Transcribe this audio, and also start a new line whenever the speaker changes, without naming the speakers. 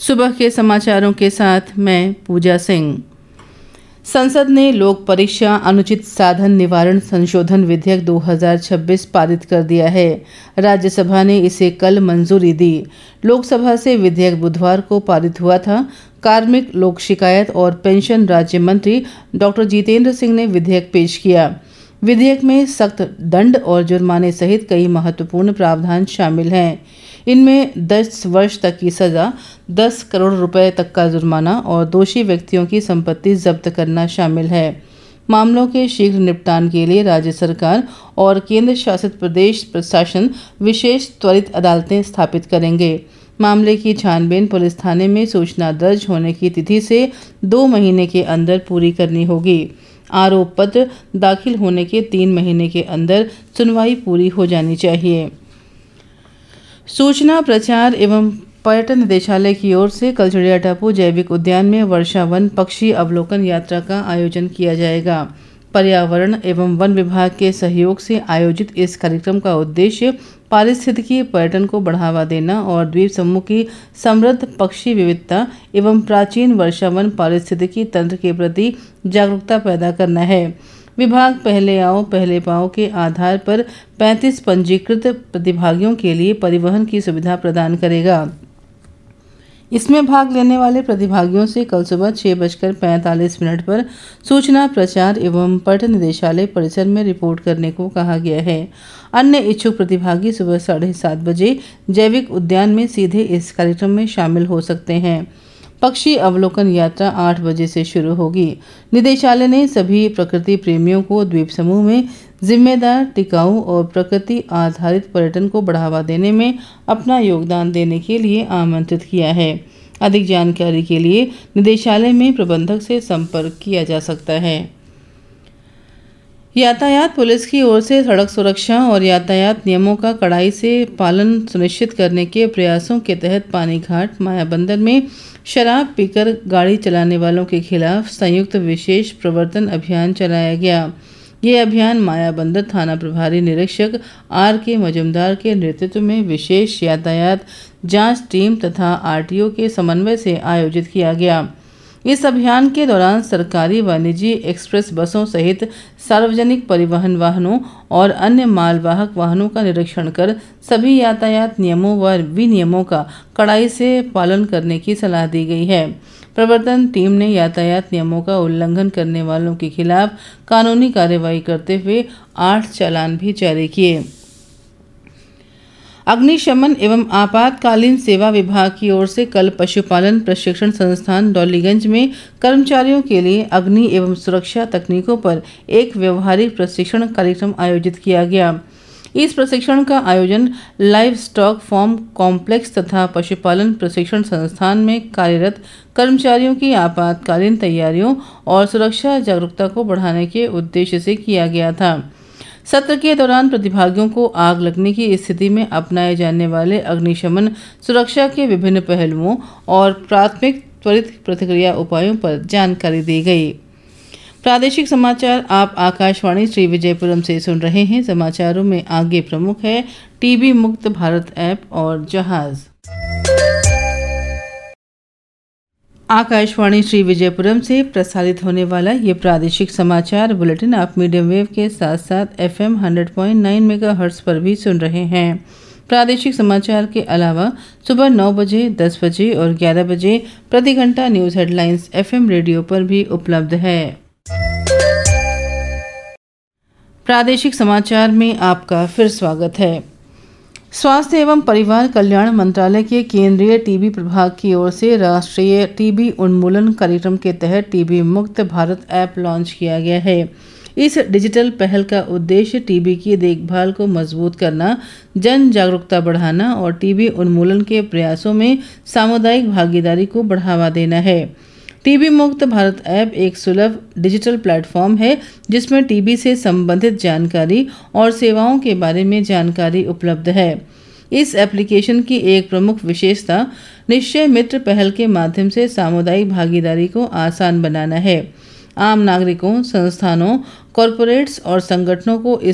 सुबह के समाचारों के साथ मैं पूजा सिंह। संसद ने लोक परीक्षा अनुचित साधन निवारण संशोधन विधेयक 2026 पारित कर दिया है। राज्यसभा ने इसे कल मंजूरी दी। लोकसभा से विधेयक बुधवार को पारित हुआ था। कार्मिक, लोक शिकायत और पेंशन राज्य मंत्री डॉक्टर जितेंद्र सिंह ने विधेयक पेश किया। विधेयक में सख्त दंड और जुर्माने सहित कई महत्वपूर्ण प्रावधान शामिल हैं। इनमें 10 वर्ष तक की सजा, 10 करोड़ रुपए तक का जुर्माना और दोषी व्यक्तियों की संपत्ति जब्त करना शामिल है। मामलों के शीघ्र निपटान के लिए राज्य सरकार और केंद्र शासित प्रदेश प्रशासन विशेष त्वरित अदालतें स्थापित करेंगे। मामले की छानबीन पुलिस थाने में सूचना दर्ज होने की तिथि से 2 महीने के अंदर पूरी करनी होगी। आरोप पत्र दाखिल होने के 3 महीने के अंदर सुनवाई पूरी हो जानी चाहिए। सूचना, प्रचार एवं पर्यटन निदेशालय की ओर से कल चिड़िया टापू जैविक उद्यान में वर्षा वन पक्षी अवलोकन यात्रा का आयोजन किया जाएगा। पर्यावरण एवं वन विभाग के सहयोग से आयोजित इस कार्यक्रम का उद्देश्य पारिस्थितिकी पर्यटन को बढ़ावा देना और द्वीप समूह की समृद्ध पक्षी विविधता एवं प्राचीन वर्षा वन पारिस्थितिकी तंत्र के प्रति जागरूकता पैदा करना है। विभाग पहले आओ पहले पाओ के आधार पर 35 पंजीकृत प्रतिभागियों के लिए परिवहन की सुविधा प्रदान करेगा। इसमें भाग लेने वाले प्रतिभागियों से कल सुबह 6:45 पर सूचना, प्रचार एवं पर्यटन निदेशालय परिसर में रिपोर्ट करने को कहा गया है। अन्य इच्छुक प्रतिभागी सुबह 7:30 बजे जैविक उद्यान में सीधे इस कार्यक्रम में शामिल हो सकते हैं। पक्षी अवलोकन यात्रा 8 बजे से शुरू होगी। निदेशालय ने सभी प्रकृति प्रेमियों को द्वीप समूह में जिम्मेदार, टिकाऊ और प्रकृति आधारित पर्यटन को बढ़ावा देने में अपना योगदान देने के लिए आमंत्रित किया है। अधिक जानकारी के लिए निदेशालय में प्रबंधक से संपर्क किया जा सकता है। यातायात पुलिस की ओर से सड़क सुरक्षा और यातायात नियमों का कड़ाई से पालन सुनिश्चित करने के प्रयासों के तहत पानीघाट, मायाबंदर में शराब पीकर गाड़ी चलाने वालों के खिलाफ संयुक्त विशेष प्रवर्तन अभियान चलाया गया। ये अभियान मायाबंदर थाना प्रभारी निरीक्षक R.K. मजुमदार के नेतृत्व में विशेष यातायात जांच टीम तथा RTO के समन्वय से आयोजित किया गया। इस अभियान के दौरान सरकारी व निजी एक्सप्रेस बसों सहित सार्वजनिक परिवहन वाहनों और अन्य मालवाहक वाहनों का निरीक्षण कर सभी यातायात नियमों व विनियमों का कड़ाई से पालन करने की सलाह दी गई है। प्रवर्तन टीम ने यातायात नियमों का उल्लंघन करने वालों के खिलाफ कानूनी कार्रवाई करते हुए 8 चालान भी जारी किए। अग्निशमन एवं आपातकालीन सेवा विभाग की ओर से कल पशुपालन प्रशिक्षण संस्थान डॉलीगंज में कर्मचारियों के लिए अग्नि एवं सुरक्षा तकनीकों पर एक व्यवहारिक प्रशिक्षण कार्यक्रम आयोजित किया गया। इस प्रशिक्षण का आयोजन लाइव स्टॉक फार्म कॉम्प्लेक्स तथा पशुपालन प्रशिक्षण संस्थान में कार्यरत कर्मचारियों की आपातकालीन तैयारियों और सुरक्षा जागरूकता को बढ़ाने के उद्देश्य से किया गया था। सत्र के दौरान प्रतिभागियों को आग लगने की स्थिति में अपनाए जाने वाले अग्निशमन सुरक्षा के विभिन्न पहलुओं और प्राथमिक त्वरित प्रतिक्रिया उपायों पर जानकारी दी गई। प्रादेशिक समाचार आप आकाशवाणी श्री विजयपुरम से सुन रहे हैं। समाचारों में आगे प्रमुख है टीबी मुक्त भारत ऐप और जहाज। आकाशवाणी श्री विजयपुरम से प्रसारित होने वाला ये प्रादेशिक समाचार बुलेटिन आप मीडियम वेव के साथ साथ FM 100.9 मेगाहर्ट्ज पर भी सुन रहे हैं। प्रादेशिक समाचार के अलावा सुबह 9 बजे, 10 बजे और 11 बजे प्रति घंटा न्यूज हेडलाइंस FM रेडियो पर भी उपलब्ध है। प्रादेशिक समाचार में आपका फिर स्वागत है। स्वास्थ्य एवं परिवार कल्याण मंत्रालय के केंद्रीय टीबी प्रभाग की ओर से राष्ट्रीय टीबी उन्मूलन कार्यक्रम के तहत टीबी मुक्त भारत ऐप लॉन्च किया गया है। इस डिजिटल पहल का उद्देश्य टीबी की देखभाल को मजबूत करना, जन जागरूकता बढ़ाना और टीबी उन्मूलन के प्रयासों में सामुदायिक भागीदारी को बढ़ावा देना है। टीबी मुक्त भारत ऐप एक सुलभ डिजिटल प्लेटफॉर्म है जिसमें टीबी से संबंधित जानकारी और सेवाओं के बारे में जानकारी उपलब्ध है। इस एप्लीकेशन की एक प्रमुख विशेषता निश्चय मित्र पहल के माध्यम से सामुदायिक भागीदारी को आसान बनाना है। आम नागरिकों, संस्थानों, कॉरपोरेट्स और संगठनों को इस